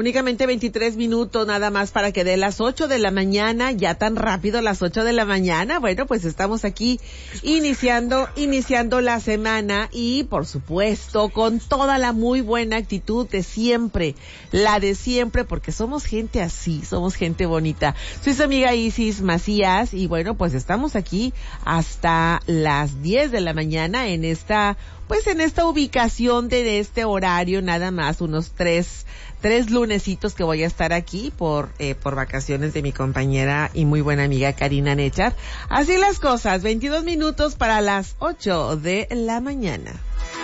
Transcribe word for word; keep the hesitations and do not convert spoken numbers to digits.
Únicamente veintitrés minutos nada más para que dé las ocho de la mañana, ya tan rápido las ocho de la mañana. Bueno, pues estamos aquí iniciando, iniciando la semana y por supuesto con toda la muy buena actitud de siempre, la de siempre, porque somos gente así, somos gente bonita. Soy su amiga Isis Macías y bueno, pues estamos aquí hasta las diez de la mañana en esta, pues en esta ubicación de este horario, nada más unos tres Tres lunesitos que voy a estar aquí por eh, por vacaciones de mi compañera y muy buena amiga Karina Nechar. Así las cosas, veintidós minutos para las ocho de la mañana.